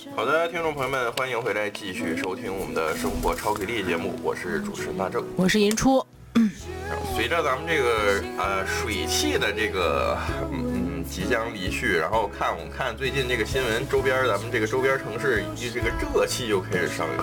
好的，听众朋友们，欢迎回来继续收听我们的生活超给力节目，我是主持人大正， 我是银初。 随着咱们这个水汽的这个即将离去，然后我们看最近这个新闻，咱们这个周边城市这个热气又开始上